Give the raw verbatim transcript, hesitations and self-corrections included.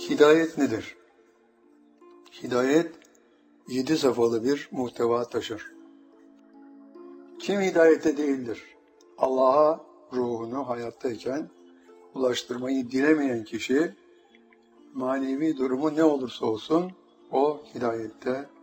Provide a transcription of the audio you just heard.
Hidayet nedir? Hidayet, yedi safhalı bir muhteva taşır. Kim hidayette değildir? Allah'a ruhunu hayattayken ulaştırmayı dilemeyen kişi, manevi durumu ne olursa olsun o hidayette